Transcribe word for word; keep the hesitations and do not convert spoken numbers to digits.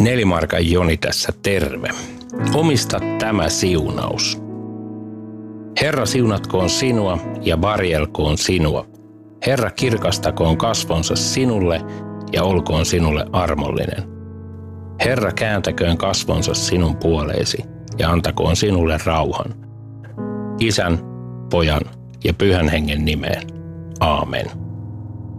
Nelimarkan Joni tässä terve. Omista tämä siunaus. Herra siunatkoon sinua ja varjelkoon sinua. Herra kirkastakoon kasvonsa sinulle ja olkoon sinulle armollinen. Herra kääntäköön kasvonsa sinun puoleesi ja antakoon sinulle rauhan. Isän, Pojan ja Pyhän Hengen nimeen. Aamen.